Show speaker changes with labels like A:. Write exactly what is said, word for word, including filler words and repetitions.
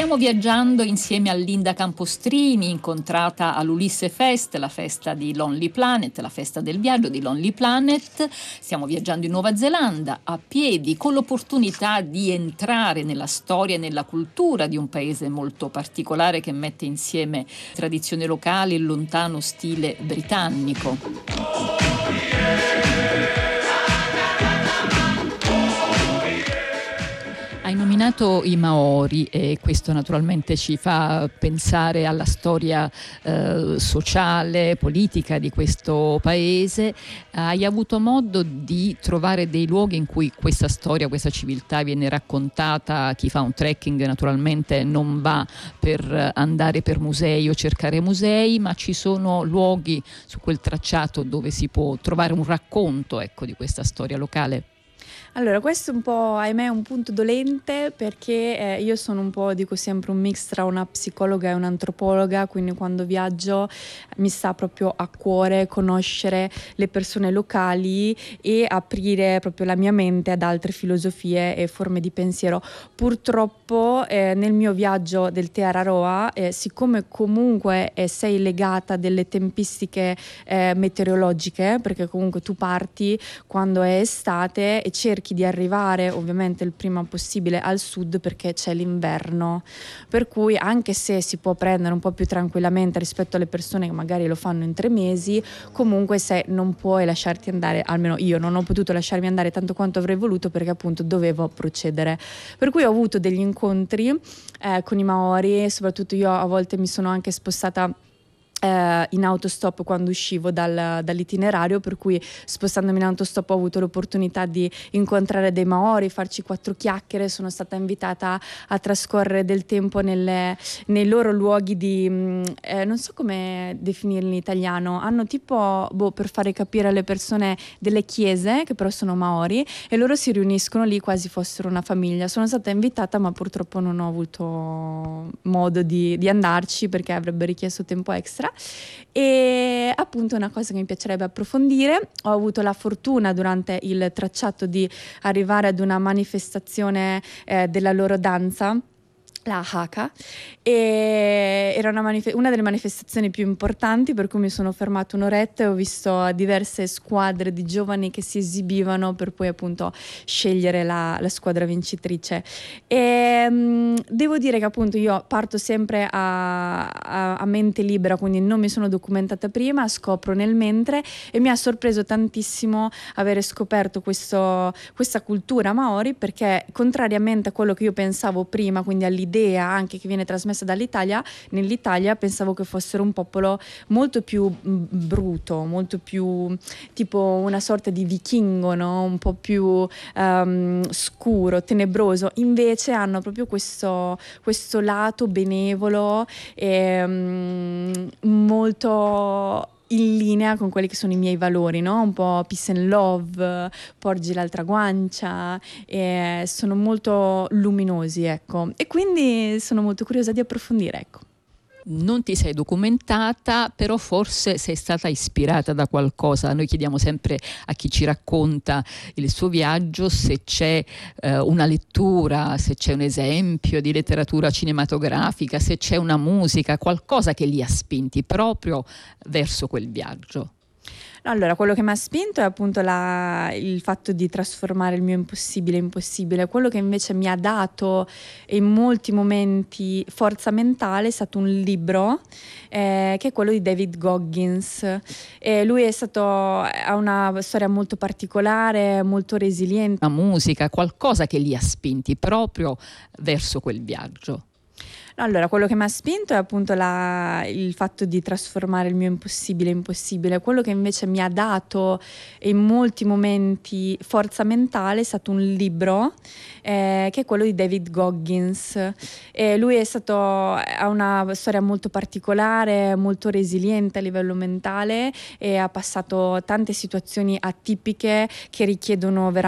A: Stiamo viaggiando insieme a Linda Campostrini, incontrata all'Ulisse Fest, la festa di Lonely Planet, la festa del viaggio di Lonely Planet. Stiamo viaggiando in Nuova Zelanda a piedi, con l'opportunità di entrare nella storia e nella cultura di un paese molto particolare che mette insieme tradizioni locali e il lontano stile britannico. Hai nominato i Maori e questo naturalmente ci fa pensare alla storia eh, sociale, politica di questo paese. Hai avuto modo di trovare dei luoghi in cui questa storia, questa civiltà viene raccontata? Chi fa un trekking naturalmente non va per andare per musei o cercare musei, ma ci sono luoghi su quel tracciato dove si può trovare un racconto, ecco, di questa storia locale?
B: Allora, questo è un po', ahimè, un punto dolente perché eh, io sono un po', dico sempre, un mix tra una psicologa e un'antropologa, quindi quando viaggio mi sta proprio a cuore conoscere le persone locali e aprire proprio la mia mente ad altre filosofie e forme di pensiero. Purtroppo eh, nel mio viaggio del Te Araroa, eh, siccome comunque eh, sei legata a delle tempistiche eh, meteorologiche, perché comunque tu parti quando è estate e cerchi di arrivare ovviamente il prima possibile al sud perché c'è l'inverno, per cui anche se si può prendere un po' più tranquillamente rispetto alle persone che magari lo fanno in tre mesi, comunque se non puoi lasciarti andare, almeno io non ho potuto lasciarmi andare tanto quanto avrei voluto perché appunto dovevo procedere, per cui ho avuto degli incontri eh, con i Maori, soprattutto io a volte mi sono anche spostata in autostop quando uscivo dal, dall'itinerario, per cui spostandomi in autostop ho avuto l'opportunità di incontrare dei Maori, farci quattro chiacchiere. Sono stata invitata a trascorrere del tempo nelle, nei loro luoghi di eh, non so come definirli in italiano, hanno tipo, boh, per fare capire alle persone, delle chiese che però sono Maori e loro si riuniscono lì quasi fossero una famiglia. Sono stata invitata ma purtroppo non ho avuto modo di, di andarci perché avrebbe richiesto tempo extra. E appunto è una cosa che mi piacerebbe approfondire. Ho avuto la fortuna durante il tracciato di arrivare ad una manifestazione eh, della loro danza, la Haka, e era una, manif- una delle manifestazioni più importanti, per cui mi sono fermata un'oretta e ho visto diverse squadre di giovani che si esibivano per poi appunto scegliere la, la squadra vincitrice. E mh, devo dire che appunto io parto sempre a, a, a mente libera, quindi non mi sono documentata prima, scopro nel mentre, e mi ha sorpreso tantissimo avere scoperto questo, questa cultura Maori, perché contrariamente a quello che io pensavo prima, quindi all'idea anche che viene trasmessa dall'Italia, nell'Italia pensavo che fossero un popolo molto più bruto, molto più tipo una sorta di vichingo, no? Un po' più um, scuro, tenebroso. Invece hanno proprio questo, questo lato benevolo e um, molto in linea con quelli che sono i miei valori, no? Un po' peace and love, porgi l'altra guancia, e sono molto luminosi, ecco. E quindi sono molto curiosa di approfondire, ecco.
A: Non ti sei documentata, però forse sei stata ispirata da qualcosa. Noi chiediamo sempre a chi ci racconta il suo viaggio se c'è eh, una lettura, se c'è un esempio di letteratura cinematografica, se c'è una musica, qualcosa che li ha spinti proprio verso quel viaggio.
B: Allora, quello che mi ha spinto è appunto la, il fatto di trasformare il mio impossibile in possibile. Quello che invece mi ha dato in molti momenti forza mentale è stato un libro eh, che è quello di David Goggins. E lui è stato, ha una storia molto particolare, molto resiliente.
A: Una musica, qualcosa che li ha spinti proprio verso quel viaggio.
B: Allora, quello che mi ha spinto è appunto la, il fatto di trasformare il mio impossibile in possibile. Quello che invece mi ha dato in molti momenti forza mentale è stato un libro eh, che è quello di David Goggins. E lui è stato, ha una storia molto particolare, molto resiliente a livello mentale e ha passato tante situazioni atipiche che richiedono veramente